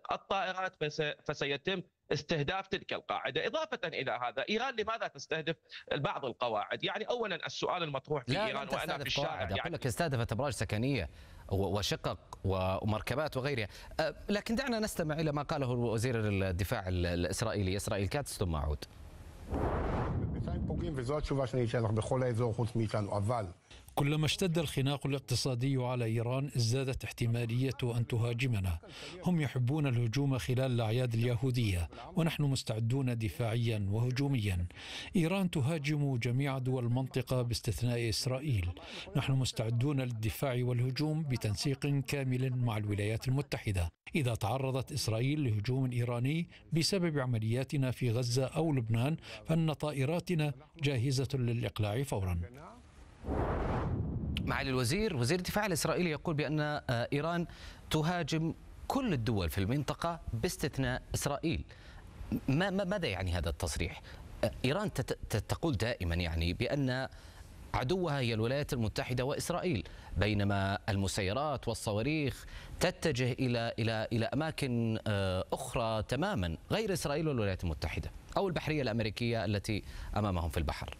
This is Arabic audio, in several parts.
الطائرات فسيتم استهداف تلك القاعدة. إضافة إلى هذا، إيران لماذا تستهدف بعض القواعد؟ يعني أولا السؤال المطروح في لا، إيران لم وأنا في تستهدف الشارع قواعد، أقول يعني لك استهدفت أبراج سكنية وشقق ومركبات وغيرها. لكن دعنا نستمع إلى ما قاله وزير الدفاع الإسرائيلي إسرائيل كاتس ثم أعود. كلما اشتد الخناق الاقتصادي على إيران ازدادت احتمالية أن تهاجمنا. هم يحبون الهجوم خلال الأعياد اليهودية ونحن مستعدون دفاعيا وهجوميا. إيران تهاجم جميع دول المنطقة باستثناء إسرائيل. نحن مستعدون للدفاع والهجوم بتنسيق كامل مع الولايات المتحدة إذا تعرضت إسرائيل لهجوم إيراني بسبب عملياتنا في غزة أو لبنان، فإن طائراتنا جاهزة للإقلاع فورا. معالي الوزير، وزير الدفاع الإسرائيلي يقول بأن إيران تهاجم كل الدول في المنطقة باستثناء إسرائيل. ماذا يعني هذا التصريح؟ إيران تقول دائما يعني بأن عدوها هي الولايات المتحدة وإسرائيل، بينما المسيرات والصواريخ تتجه إلى أماكن أخرى تماما غير إسرائيل والولايات المتحدة أو البحرية الأمريكية التي أمامهم في البحر.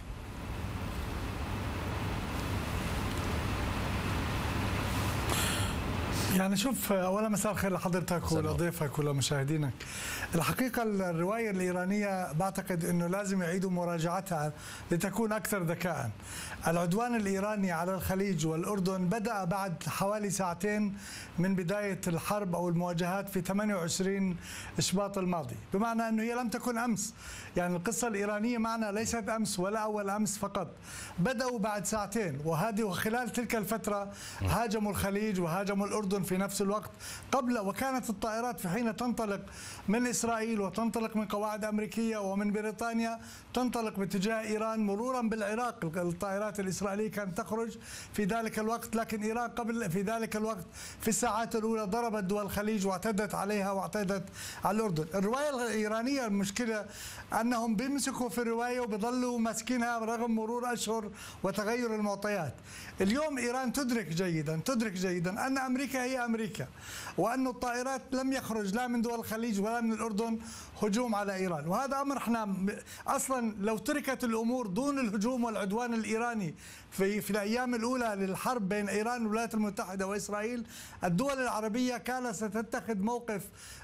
يعني شوف، أولا مساء الخير لحضرتك ولضيفك ولمشاهدينك. الحقيقة الرواية الإيرانية بعتقد أنه لازم يعيدوا مراجعتها لتكون أكثر ذكاء. العدوان الإيراني على الخليج والأردن بدأ بعد حوالي ساعتين من بداية الحرب أو المواجهات في 28 إشباط الماضي، بمعنى أنه هي لم تكن أمس. يعني القصة الإيرانية معنا ليست أمس ولا أول أمس فقط، بدأوا بعد ساعتين، وخلال تلك الفترة هاجموا الخليج وهاجموا الأردن في نفس الوقت قبل. وكانت الطائرات في حين تنطلق من إسرائيل وتنطلق من قواعد أمريكية ومن بريطانيا تنطلق باتجاه إيران مرورا بالعراق. الطائرات الإسرائيلية كانت تخرج في ذلك الوقت، لكن إيران قبل في ذلك الوقت في الساعات الأولى ضربت دول الخليج واعتدت عليها واعتدت على الأردن. الرواية الإيرانية المشكلة أنهم بيمسكوا في الرواية وبيظلوا ماسكينها رغم مرور أشهر وتغير المعطيات. اليوم إيران تدرك جيدا أن أمريكا هي أمريكا، وأن الطائرات لم يخرج لا من دول الخليج ولا من الأردن هجوم على إيران. وهذا أمر احنا أصلا لو تركت الأمور دون الهجوم والعدوان الإيراني في الأيام الأولى للحرب بين إيران والولايات المتحدة وإسرائيل، الدول العربية كانت ستتخذ موقف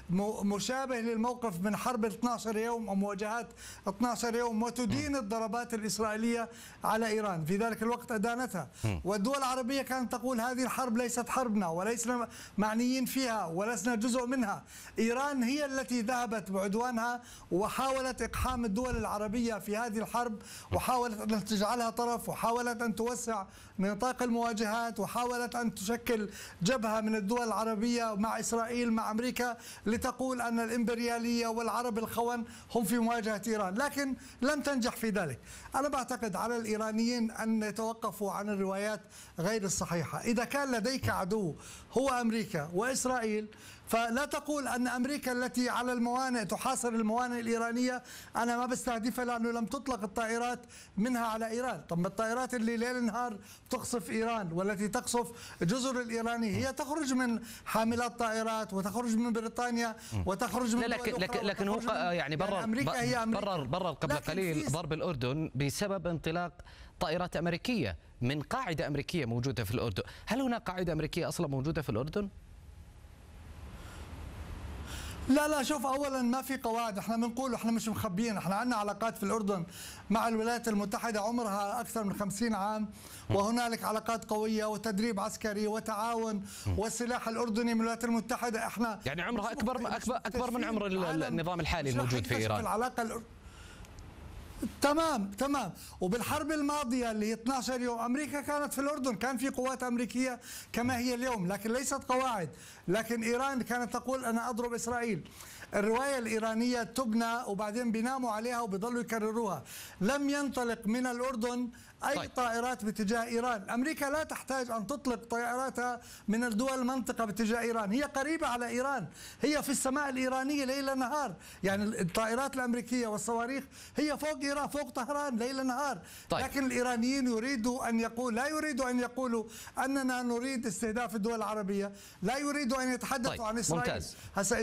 مشابه للموقف من حرب 12 يوم أو مواجهات 12 يوم وتدين الضربات الإسرائيلية على إيران. في ذلك الوقت أدانتها، والدول العربية كانت تقول هذه الحرب ليست حربنا ولسنا معنيين فيها ولسنا جزء منها. إيران هي التي ذهبت بعدوانها وحاولت إقحام الدول العربية في هذه الحرب، وحاولت أن تجعلها طرف، وحاولت أن توسع نطاق المواجهات، وحاولت أن تشكل جبهة من الدول العربية مع إسرائيل مع أمريكا لتقول أن الإمبريالية والعرب الخون هم في مواجهة إيران، لكن لم تنجح في ذلك. أنا بعتقد على الإيرانيين أن يتوقفوا عن الروايات غير الصحيحة. إذا كان لديك عدو هو أمريكا وإسرائيل، فلا تقول أن أمريكا التي على الموانئ تحاصر الموانئ الإيرانية أنا ما بستهدفها لأنه لم تطلق الطائرات منها على إيران. طب الطائرات اللي ليل نهار تقصف إيران والتي تقصف جزر الإيرانية هي تخرج من حاملات طائرات وتخرج من بريطانيا وتخرج من لكن هو يعني برر قبل قليل ضرب الأردن بسبب انطلاق طائرات أمريكية من قاعدة أمريكية موجودة في الأردن. هل هناك قاعدة أمريكية أصلا موجودة في الأردن؟ لا شوف، اولا ما في قواعد. احنا بنقول احنا مش مخبيين، احنا عندنا علاقات في الاردن مع الولايات المتحده عمرها اكثر من 50 عام، وهنالك علاقات قويه وتدريب عسكري وتعاون، والسلاح الاردني من الولايات المتحده احنا يعني عمرها اكبر من عمر النظام الحالي الموجود في ايران. العلاقه تمام. وبالحرب الماضية اللي هي 12 يوم أمريكا كانت في الأردن، كان في قوات أمريكية كما هي اليوم، لكن ليست قواعد. لكن إيران كانت تقول أنا أضرب إسرائيل. الرواية الإيرانية تبنى وبعدين بيناموا عليها وبيضلوا يكرروها. لم ينطلق من الأردن أي طائرات باتجاه إيران. أمريكا لا تحتاج أن تطلق طائراتها من الدول المنطقة باتجاه إيران، هي قريبة على إيران، هي في السماء الإيرانية ليل نهار. يعني الطائرات الأمريكية والصواريخ هي فوق إيران، فوق طهران ليل نهار. لكن الإيرانيين لا يريدوا أن يقولوا أننا نريد استهداف الدول العربية، لا يريدوا أن يتحدثوا عن إسرائيل.